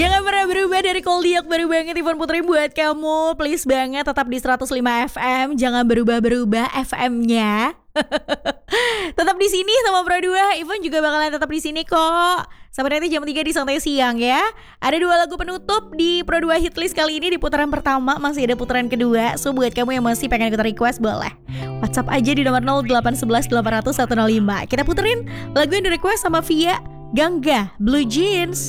Jangan pernah berubah dari Koldiak, baru banget Ivan Putri buat kamu. Please banget tetap di 105 FM, jangan berubah-berubah FM-nya. Tetap di sini sama Pro 2. Ivan juga bakalan tetap di sini kok. Sampai nanti jam 3 di Santai Siang ya. Ada 2 lagu penutup di Pro 2 Hitlist kali ini. Di putaran pertama masih ada putaran kedua. So buat kamu yang masih pengen ikut request, boleh WhatsApp aja di nomor 0811 800 105. Kita puterin lagu yang di request sama Via Gangga Blue Jeans.